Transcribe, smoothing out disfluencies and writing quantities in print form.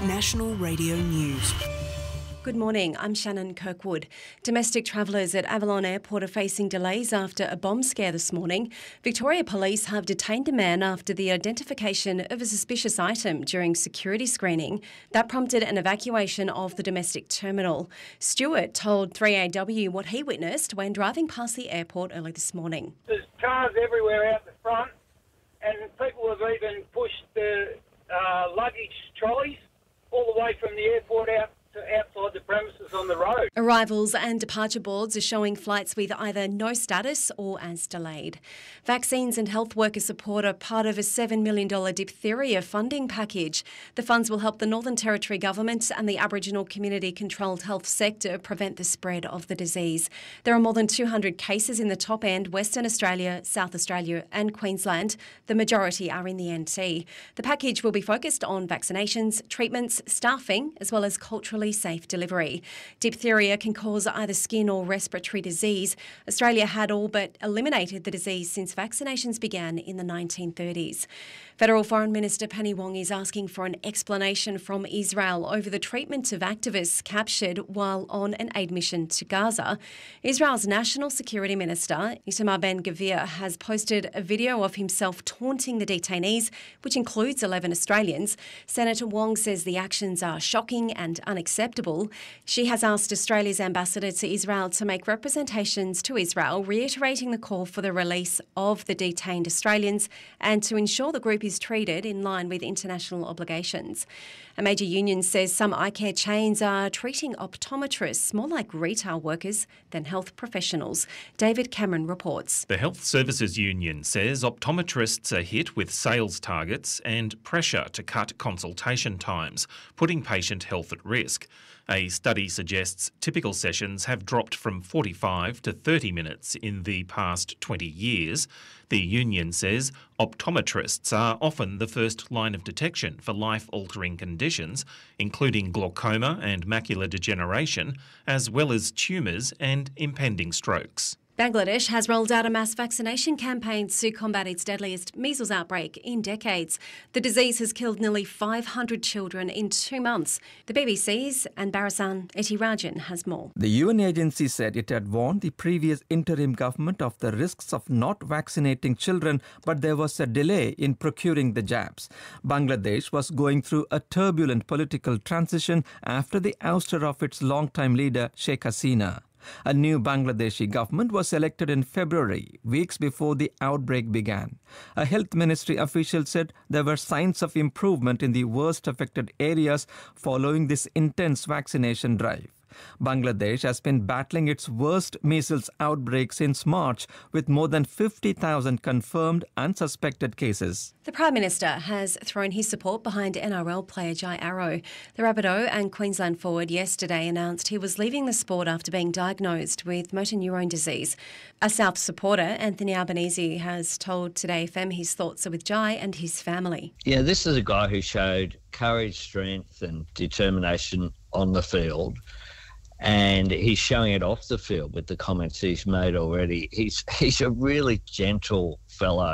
National Radio News. Good morning, I'm Shannon Kirkwood. Domestic travellers at Avalon Airport are facing delays after a bomb scare this morning. Victoria Police have detained a man after the identification of a suspicious item during security screening. That prompted an evacuation of the domestic terminal. Stewart told 3AW what he witnessed when driving past the airport early this morning. There's cars everywhere out the front, and people have even pushed the luggage trolleys all the way from the airport out to outside the premises on the road. Arrivals and departure boards are showing flights with either no status or as delayed. Vaccines and health worker support are part of a $7 million diphtheria funding package. The funds will help the Northern Territory Government and the Aboriginal community-controlled health sector prevent the spread of the disease. There are more than 200 cases in the top end, Western Australia, South Australia and Queensland. The majority are in the NT. The package will be focused on vaccinations, treatments, staffing, as well as culturally safe delivery. Diphtheria can cause either skin or respiratory disease. Australia had all but eliminated the disease since vaccinations began in the 1930s. Federal Foreign Minister Penny Wong is asking for an explanation from Israel over the treatment of activists captured while on an aid mission to Gaza. Israel's National Security Minister, Itamar Ben-Gvir, has posted a video of himself taunting the detainees, which includes 11 Australians. Senator Wong says the actions are shocking and unacceptable. She has asked Australia's ambassador to Israel to make representations to Israel, reiterating the call for the release of the detained Australians and to ensure the group is treated in line with international obligations. A major union says some eye care chains are treating optometrists more like retail workers than health professionals. David Cameron reports. The Health Services Union says optometrists are hit with sales targets and pressure to cut consultation times, putting patient health at risk. A study suggests typical sessions have dropped from 45 to 30 minutes in the past 20 years. The union says optometrists are often the first line of detection for life-altering conditions, including glaucoma and macular degeneration, as well as tumours and impending strokes. Bangladesh has rolled out a mass vaccination campaign to combat its deadliest measles outbreak in decades. The disease has killed nearly 500 children in 2 months. The BBC's Anbarasan Etirajan has more. The UN agency said it had warned the previous interim government of the risks of not vaccinating children, but there was a delay in procuring the jabs. Bangladesh was going through a turbulent political transition after the ouster of its longtime leader, Sheikh Hasina. A new Bangladeshi government was elected in February, weeks before the outbreak began. A health ministry official said there were signs of improvement in the worst affected areas following this intense vaccination drive. Bangladesh has been battling its worst measles outbreak since March, with more than 50,000 confirmed unsuspected cases. The Prime Minister has thrown his support behind NRL player Jai Arrow. The Rabbitoh and Queensland forward yesterday announced he was leaving the sport after being diagnosed with motor neurone disease. A South supporter, Anthony Albanese, has told Today FM his thoughts are with Jai and his family. Yeah, this is a guy who showed courage, strength and determination on the field. And he's showing it off the field with the comments he's made already. He's a really gentle fellow.